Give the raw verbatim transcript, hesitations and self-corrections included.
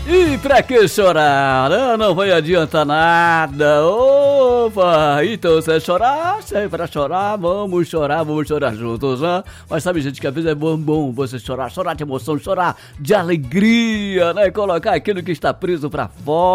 E pra que chorar? Não, não vai adiantar nada. Opa, então se é chorar, se é pra chorar, vamos chorar, vamos chorar juntos, né? Mas sabe, gente, que às vezes é bom, bom você chorar, chorar de emoção, chorar de alegria, né? Colocar aquilo que está preso pra fora.